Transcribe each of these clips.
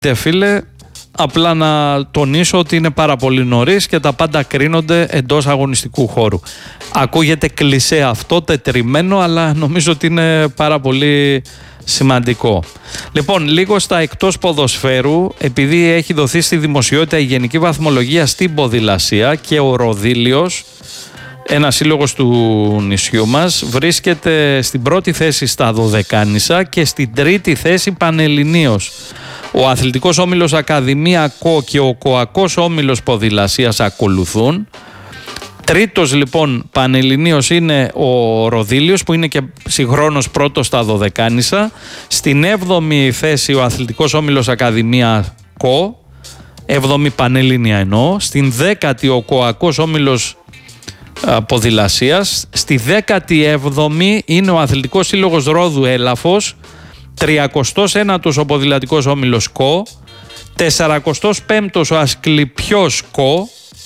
Φίλε, απλά να τονίσω ότι είναι πάρα πολύ νωρίς και τα πάντα κρίνονται εντός αγωνιστικού χώρου. Ακούγεται κλισέ αυτό, τετριμένο, αλλά νομίζω ότι είναι πάρα πολύ σημαντικό. Λοιπόν, λίγο στα εκτός ποδοσφαίρου, επειδή έχει δοθεί στη δημοσιότητα η γενική βαθμολογία στην ποδηλασία και ο Ροδήλιος, ένας σύλλογος του νησιού μας, βρίσκεται στην πρώτη θέση στα Δωδεκάνησα και στην τρίτη θέση Πανελληνίος. Ο Αθλητικός Όμιλος Ακαδημία ΚΟ και ο ΚΟΑΚΟΣ Όμιλος Ποδηλασίας ακολουθούν. Τρίτος λοιπόν Πανελληνίος είναι ο Ροδήλιος, που είναι και συγχρόνως πρώτος στα Δωδεκάνησα. Στην 7η θέση ο Αθλητικός Όμιλος Ακαδημία ΚΟ, 7η Πανελληνία εννοώ. Στην 10η ο ΚΟΑΚΟΣ Όμιλος Ποδηλασίας. Στη 17η είναι ο Αθλητικός Σύλλογος Ρόδου Έλαφος. 39ος ο Ποδηλατικός Όμιλος ΚΟ, 45ος ο Ασκληπιός ΚΟ,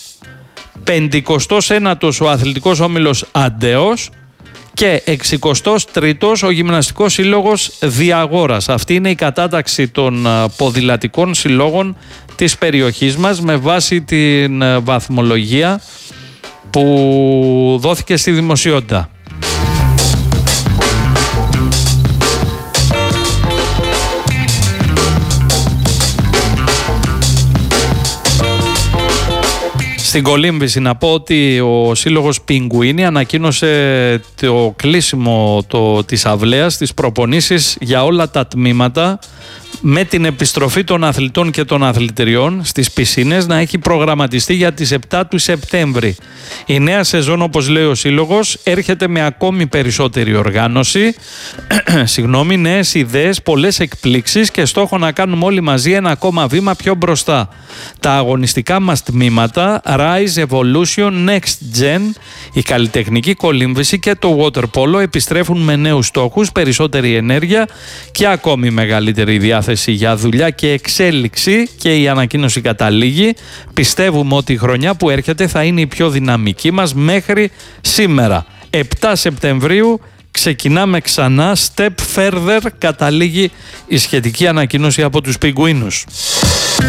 59ος ο Αθλητικός Όμιλος Αντέος και 63ος ο Γυμναστικός Σύλλογος Διαγόρας. Αυτή είναι η κατάταξη των ποδηλατικών συλλόγων της περιοχής μας με βάση την βαθμολογία που δόθηκε στη δημοσιότητα. Στην κολύμβηση να πω ότι ο σύλλογος Πιγκουίνι ανακοίνωσε το κλείσιμο της αυλαίας, τις προπονήσεις για όλα τα τμήματα, με την επιστροφή των αθλητών και των αθλητριών στις πισίνες να έχει προγραμματιστεί για τις 7 του Σεπτέμβρη. Η νέα σεζόν, όπως λέει ο σύλλογος, έρχεται με ακόμη περισσότερη οργάνωση, νέες ιδέες, πολλές εκπλήξεις και στόχο να κάνουμε όλοι μαζί ένα ακόμα βήμα πιο μπροστά. Τα αγωνιστικά μας τμήματα Rise, Evolution, Next Gen, η καλλιτεχνική κολύμβηση και το water polo επιστρέφουν με νέους στόχους, περισσότερη ενέργεια και ακόμη μεγαλύτερη διάθεση για δουλειά και εξέλιξη, και η ανακοίνωση καταλήγει: πιστεύουμε ότι η χρονιά που έρχεται θα είναι η πιο δυναμική μας μέχρι σήμερα. 7 Σεπτεμβρίου ξεκινάμε ξανά, step further, καταλήγει η σχετική ανακοίνωση από τους Πιγκουίνους.